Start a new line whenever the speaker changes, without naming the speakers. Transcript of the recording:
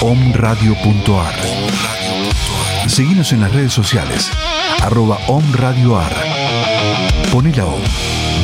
@omradio.ar. Seguinos en las redes sociales @omradioar. Poné la OM.